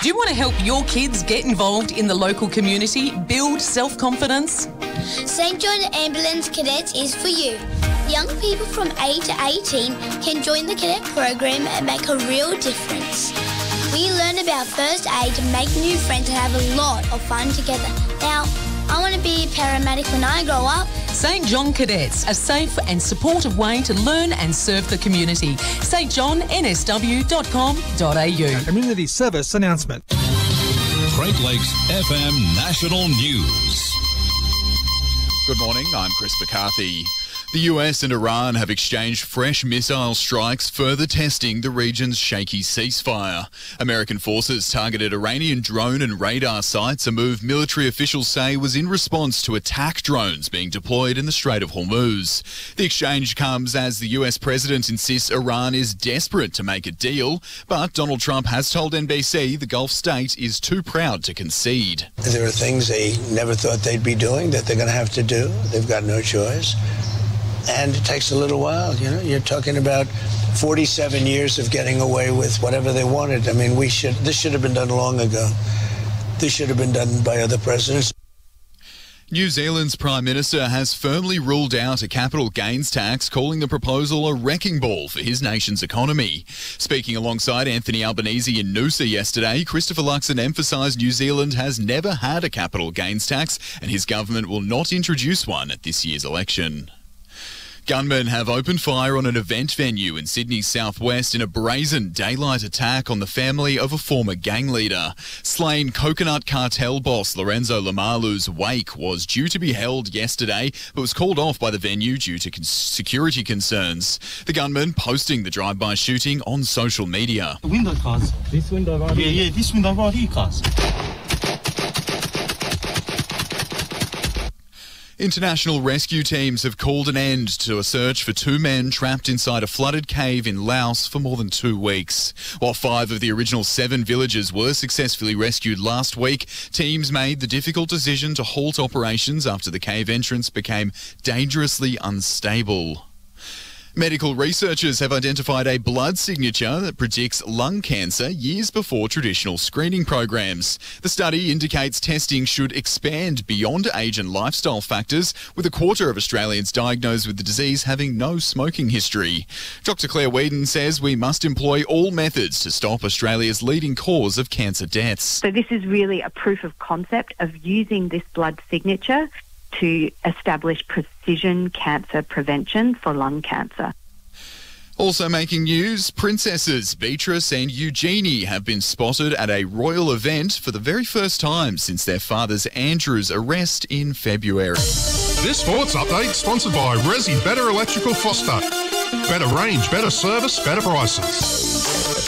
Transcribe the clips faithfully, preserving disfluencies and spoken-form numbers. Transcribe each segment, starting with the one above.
Do you want to help your kids get involved in the local community, build self-confidence? Saint John Ambulance Cadets is for you. Young people from eight to eighteen can join the cadet program and make a real difference. We learn about first aid, make new friends and have a lot of fun together. Now, I want to be a paramedic when I grow up. Saint John Cadets, a safe and supportive way to learn and serve the community. st john n s w dot com dot a u. Community service announcement. Great Lakes F M National News. Good morning, I'm Chris McCarthy. The U S and Iran have exchanged fresh missile strikes, further testing the region's shaky ceasefire. American forces targeted Iranian drone and radar sites, a move military officials say was in response to attack drones being deployed in the Strait of Hormuz. The exchange comes as the U S president insists Iran is desperate to make a deal, but Donald Trump has told N B C the Gulf state is too proud to concede. There are things they never thought they'd be doing that they're going to have to do. They've got no choice. And it takes a little while, you know. You're talking about forty-seven years of getting away with whatever they wanted. I mean, we should. This should have been done long ago. This should have been done by other presidents. New Zealand's Prime Minister has firmly ruled out a capital gains tax, calling the proposal a wrecking ball for his nation's economy. Speaking alongside Anthony Albanese in Noosa yesterday, Christopher Luxon emphasised New Zealand has never had a capital gains tax and his government will not introduce one at this year's election. Gunmen have opened fire on an event venue in Sydney's southwest in a brazen daylight attack on the family of a former gang leader. Slain coconut cartel boss Lorenzo Lamalu's wake was due to be held yesterday, but was called off by the venue due to con- security concerns. The gunman posting the drive-by shooting on social media. The window cars. This window right here. Yeah, yeah, this window right here, cars. International rescue teams have called an end to a search for two men trapped inside a flooded cave in Laos for more than two weeks. While five of the original seven villagers were successfully rescued last week, teams made the difficult decision to halt operations after the cave entrance became dangerously unstable. Medical researchers have identified a blood signature that predicts lung cancer years before traditional screening programs. The study indicates testing should expand beyond age and lifestyle factors, with a quarter of Australians diagnosed with the disease having no smoking history. Doctor Claire Whedon says we must employ all methods to stop Australia's leading cause of cancer deaths. So this is really a proof of concept of using this blood signature to establish precision cancer prevention for lung cancer. Also making news, princesses Beatrice and Eugenie have been spotted at a royal event for the very first time since their father's Andrew's arrest in February. This sports update sponsored by Resi Better Electrical Foster. Better range, better service, better prices.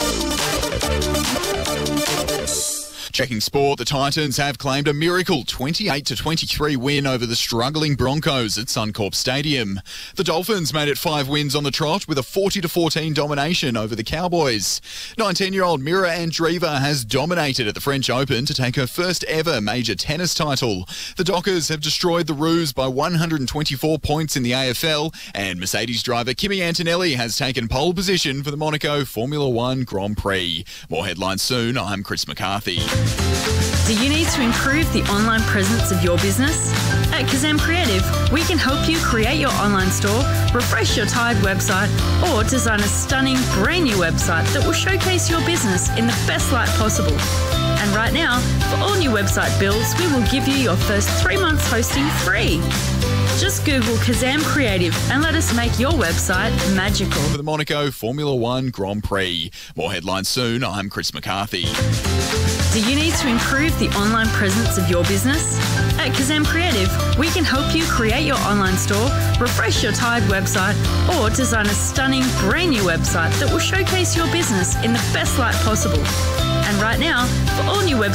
Checking sport, the Titans have claimed a miracle twenty-eight to twenty-three win over the struggling Broncos at Suncorp Stadium. The Dolphins made it five wins on the trot with a forty to fourteen domination over the Cowboys. nineteen-year-old Mira Andreeva has dominated at the French Open to take her first ever major tennis title. The Dockers have destroyed the Roos by one hundred twenty-four points in the A F L, and Mercedes driver Kimi Antonelli has taken pole position for the Monaco Formula One Grand Prix. More headlines soon. I'm Chris McCarthy. Do you need to improve the online presence of your business? At Kazam Creative, we can help you create your online store, refresh your tired website, or design a stunning brand new website that will showcase your business in the best light possible. And right now, for all new website builds, we will give you your first three months hosting free. Just Google Kazam Creative and let us make your website magical. For the Monaco Formula One Grand Prix. More headlines soon. I'm Chris McCarthy. Do you need to improve the online presence of your business? At Kazam Creative, we can help you create your online store, refresh your tired website, or design a stunning brand new website that will showcase your business in the best light possible. And right now, for all new websites,